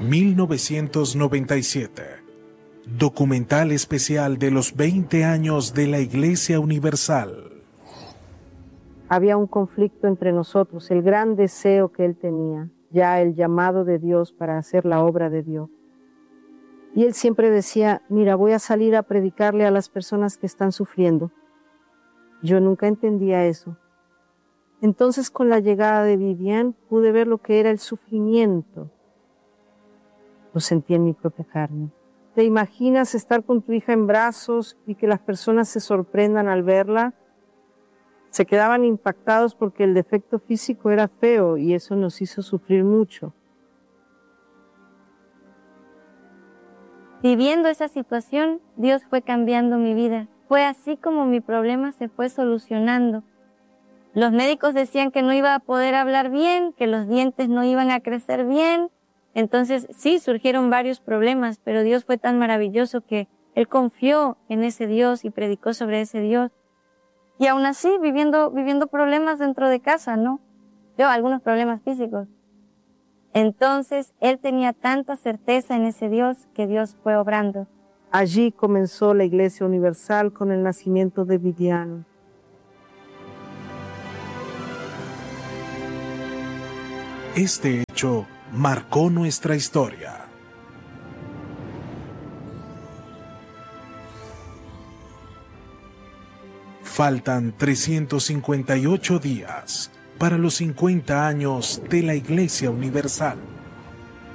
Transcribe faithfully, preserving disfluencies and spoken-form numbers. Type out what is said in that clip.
mil novecientos noventa y siete. Documental especial de los veinte años de la Iglesia Universal. Había un conflicto entre nosotros, el gran deseo que él tenía, ya el llamado de Dios para hacer la obra de Dios. Y él siempre decía, mira, voy a salir a predicarle a las personas que están sufriendo. Yo nunca entendía eso. Entonces, con la llegada de Vivian, pude ver lo que era el sufrimiento. Lo sentí en mi propia carne. ¿Te imaginas estar con tu hija en brazos y que las personas se sorprendan al verla? Se quedaban impactados porque el defecto físico era feo y eso nos hizo sufrir mucho. Viviendo esa situación, Dios fue cambiando mi vida. Fue así como mi problema se fue solucionando. Los médicos decían que no iba a poder hablar bien, que los dientes no iban a crecer bien. Entonces, sí, surgieron varios problemas, pero Dios fue tan maravilloso que Él confió en ese Dios y predicó sobre ese Dios. Y aún así, viviendo, viviendo problemas dentro de casa, ¿no? Yo, algunos problemas físicos. Entonces, Él tenía tanta certeza en ese Dios que Dios fue obrando. Allí comenzó la Iglesia Universal con el nacimiento de Vivian. Este hecho marcó nuestra historia. Faltan trescientos cincuenta y ocho días para los cincuenta años de la Iglesia Universal.